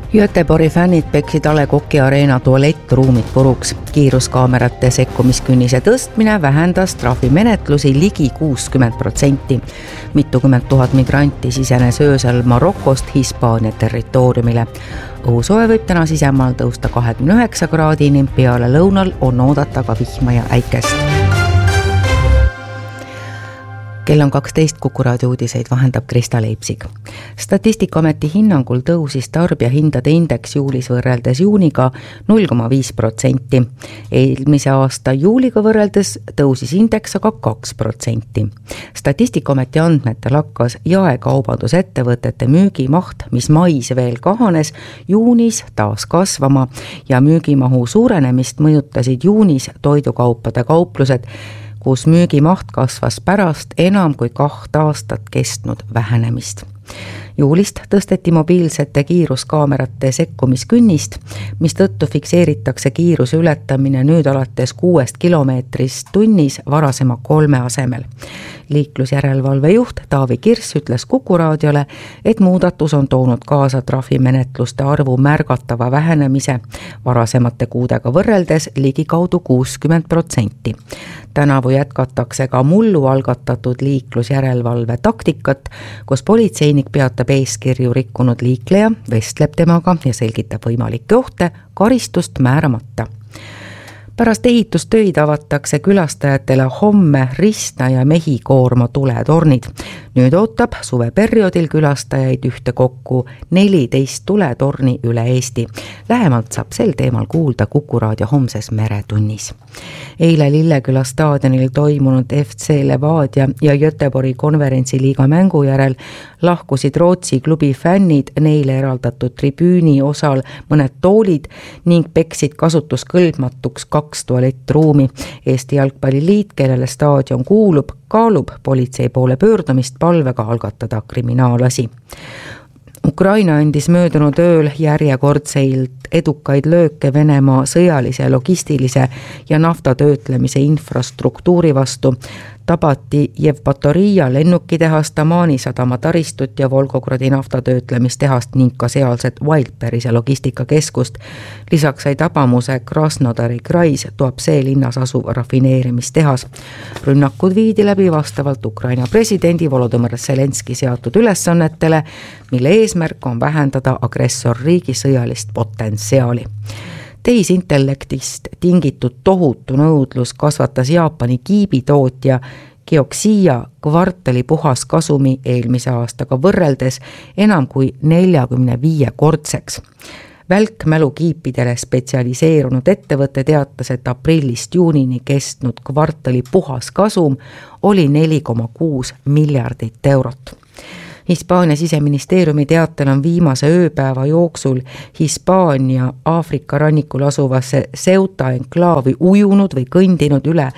Göteborgi fännid peksid A. Le Coq'i Arena tualettruumid puruks. Kiiruskaamerate sekkumiskünnise tõstmine vähendas trahvimenetlusi ligi 60%. Mitukümmend tuhat migranti sisenes öösel Marokost Hispaania territooriumile. Õhusoe võib täna sisemaal tõusta 29 kraadini, peale lõunal on oodata ka vihma ja äikest. Kell on 12, Kuku raadio uudiseid vahendab Krista Leipsig. Statistikaameti hinnangul tõusis tarbijahindade indeks juulis võrreldes juuniga 0,5%. Eelmise aasta juuliga võrreldes tõusis indeks aga 2%. Statistikaameti andmetel hakkas jaekaubandusettevõtete müügimaht, mis mais veel kahanes, juunis taas kasvama ja müügimahu suurenemist mõjutasid juunis toidukaupade kauplused, kus müügimaht kasvas pärast enam kui 2 aastat kestnud vähenemist. Juulist tõsteti mobiilsete kiiruskaamerate sekkumiskünnist, mis tõttu fikseeritakse kiiruse ületamine nüüd alates 6 kilomeetrist tunnis varasema 3 asemel. Liiklusjärelevalve juht Taavi Kirss ütles Kuku raadiole, et muudatus on toonud kaasa trahvimenetluste arvu märgatava vähenemise, varasemate kuudega võrreldes ligikaudu 60%. Tänavu jätkatakse ka mullu algatatud liiklusjärelevalve taktikat, kus politseinik peatab eeskirju rikkunud liikleja, vestleb temaga ja selgitab võimalikke ohte, karistust määramata. Pärast ehitustöid avatakse külastajatele homme Ristna ja Mehikoorma tuletornid. Nüüd ootab suveperioodil külastajaid ühtekokku 14 tuletorni üle Eesti. Lähemalt saab sel teemal kuulda Kuku raadio homses Meretunnis. Eile Lilleküla staadionil toimunud FC Levadia ja Göteborgi konverentsiliiga mängu järel lahkusid Rootsi klubi fännid neile eraldatud tribüüni osal mõned toolid ning peksid kasutuskõlbmatuks 2 tualettruumi. Eesti Jalgpalliliit, kellele staadion kuulub, kaalub politsei poole pöördumist palvega algatada kriminaalasi. Ukraina andis möödunud ööl järjekordselt edukaid lööke Venemaa sõjalise, logistilise ja naftatöötlemise infrastruktuuri vastu. Tabati Jevpatoria lennukitehast, Tamani sadama taristut ja Volgogradi naftatöötlemistehast ning ka sealset Wildberrise logistikakeskust. Lisaks sai tabamuse Krasnodari Krais, Tuapse linnas asuv rafineerimistehas. Rünnakud viidi läbi vastavalt Ukraina presidendi Volodõmõr Zelenski seatud ülesannetele, mille eesmärk on vähendada agressorriigi sõjalist potentsiaali. Tehisintellektist tingitud tohutu nõudlus kasvatas Jaapani kiibitootja Kioxia kvartali puhaskasumi eelmise aastaga võrreldes enam kui 45-kordseks. Välkmälukiipidele spetsialiseerunud ettevõte teatas, et aprillist juunini kestnud kvartali puhaskasum oli 4,6 miljardit eurot. Hispaania siseministeeriumi teatel on viimase ööpäeva jooksul Hispaania Aafrika rannikul asuvasse Ceuta enklaavi ujunud või kõndinud üle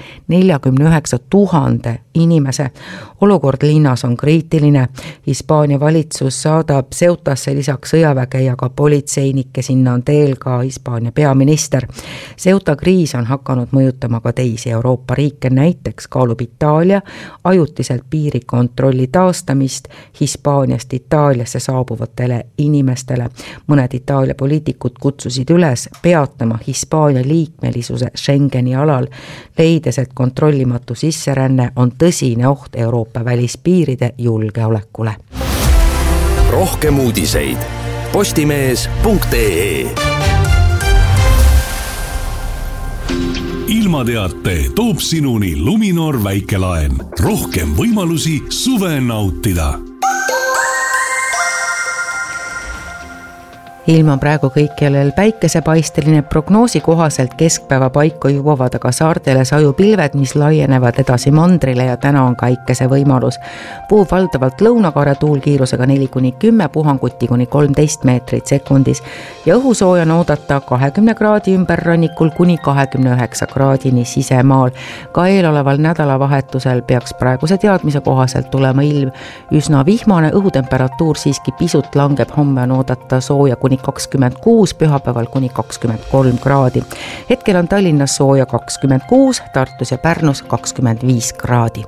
49 000 inimese. Olukord linnas on kriitiline. Hispaania valitsus saadab Ceutasse lisaks sõjaväge ja ka politseinikke, sinna on teel ka Hispaania peaminister. Ceuta kriis on hakanud mõjutama ka teisi Euroopa riike, näiteks kaalub Itaalia ajutiselt piirikontrolli taastamist Hispaaniast Itaaliasse saabuvatele inimestele. Mõned Itaalia poliitikud kutsusid üles peatama Hispaania liikmelisuse Schengeni alal, leides, et kontrollimatu sisseränne on tõsine oht Euroopa välispiiride julgeolekule. Rohkem uudiseid postimees.ee. Ilmateate toob sinuni Luminor väikelaen. Rohkem võimalusi suve nautida. Ilm on praegu kõikjal päikesepaisteline, prognoosi kohaselt keskpäeva paiku jõuavad aga saartele sajupilved, mis laienevad edasi mandrile ja täna on päikese võimalus. Puhub valdavalt lõunakaare tuulkiirusega 4-10, puhanguti kuni 13 meetrit sekundis ja õhusooja on oodata 20 kraadi ümber rannikul kuni 29 kraadini sisemaal. Ka eeloleval nädalavahetusel peaks praeguse teadmise kohaselt tulema ilm üsna vihmane, õhutemperatuur siiski pisut langeb, homme on oodata sooja kuni 26, pühapäeval kuni 23 kraadi. Hetkel on Tallinnas sooja 26, Tartus ja Pärnus 25 kraadi.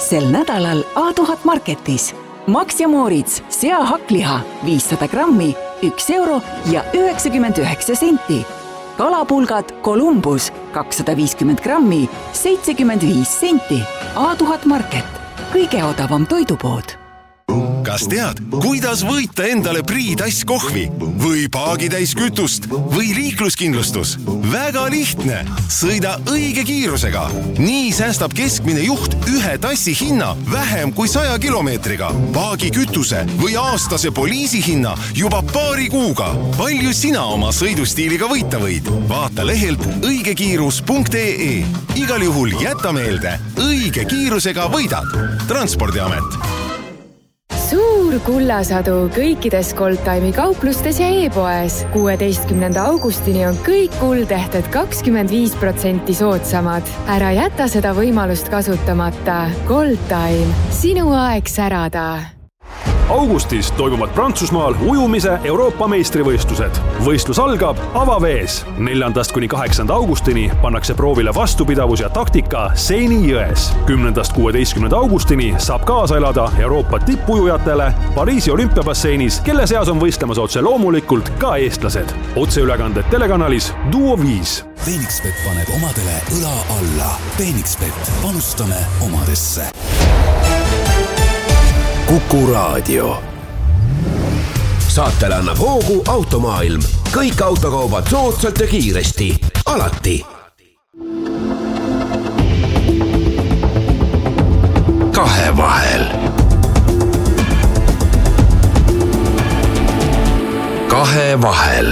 sel nädalal A1000 Marketis. Max ja Moritz seahakliha 500 grammi, 1 euro ja 99 senti. Kalapulgad Columbus 250 grammi, 75 senti. A1000 Market, kõige odavam toidupood. Kas tead, kuidas võita endale Priitass kohvi või paagitäis kütust või liikluskindlustus? Väga lihtne! Sõida õige kiirusega. Nii säästab keskmine juht ühe tassi hinna vähem kui 100 kilomeetriga. Paagi kütuse või aastase poliisi hinna juba paari kuuga. Palju sina oma sõidustiiliga võita võid? Vaata lehelt õigekiirus.ee. Igal juhul jäta meelde, õige kiirusega võidad. Transpordiamet. Suur kullasadu kõikides Goldtime'i kauplustes ja e-poes. 16. augustini on kõik kuldehted 25% soodsamad. Ära jäta seda võimalust kasutamata. Goldtime. Sinu aeg särada. Augustis toimuvad Prantsusmaal ujumise Euroopa meistrivõistlused. Võistlus algab avavees. 4. kuni 8. augustini pannakse proovile vastupidavus ja taktika Seini jões. 10. 16. augustini saab kaasa elada Euroopa tippujujatele Pariisi olümpiabasseinis, kelle seas on võistlemas otse loomulikult ka eestlased. Otseülekanded telekanalis Duo 5. Phoenixbet paneb omadele õla alla. Phoenixbet, panustame omadesse. Kuku Raadio. Saatele annab hoogu Automaailm. Kõik autokaubad soodsalt ja kiiresti. Alati. Kahevahel. Kahevahel.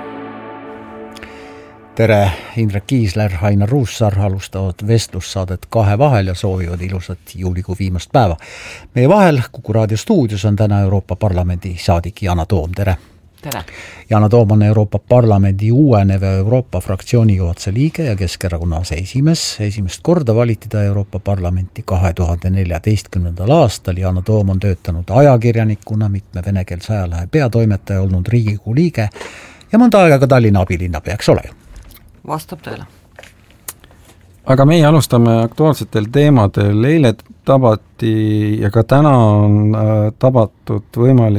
Tere, Indrek Kiisler, Ainar Ruussaar alustavad vestlussaadet Kahevahel ja soovivad ilusat juulikuu viimast päeva. Meie vahel Kuku Raadio stuudios on täna Euroopa Parlamendi saadik Yana Toom, tere! Tere! Yana Toom on Euroopa Parlamendi uuenev Euroopa fraktsiooni juhatuse liige ja Keskerakonna aseesimees. Esimest korda valiti ta Euroopa Parlamenti 2014. aastal. Yana Toom on töötanud ajakirjanikuna, mitme venekeelse ajalehe peatoimetaja, olnud Riigikogu liige ja mõnda aega ka Tallinna abilinnapea, eks ole? Vastab tõele. Aga meie alustame aktuaalsetel teemadel. Eile tabati ja ka täna on tabatud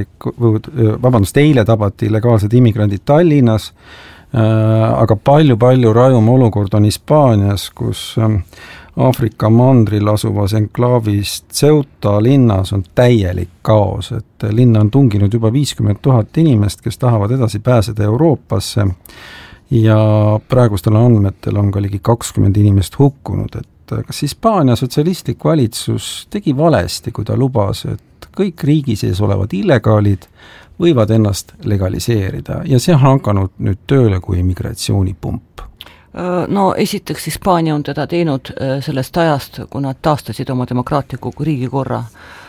eile tabati illegaalsed immigrandid Tallinnas, aga palju rajum olukord on Hispaanias, kus Aafrika mandril asuvas enklaavis Ceuta linnas on täielik kaos, et linna on tunginud juba 50 000 inimest, kes tahavad edasi pääseda Euroopasse ja praegustel andmetel on ka ligi 20 inimest hukkunud, et kas Hispaania sotsialistlik valitsus tegi valesti, kui ta lubas, et kõik riigi sees olevad illegaalid võivad ennast legaliseerida ja see on hakanud nüüd tööle kui immigratsioonipump? No esiteks Hispaania on teda teinud sellest ajast, kui nad taastasid oma demokraatliku riigikorra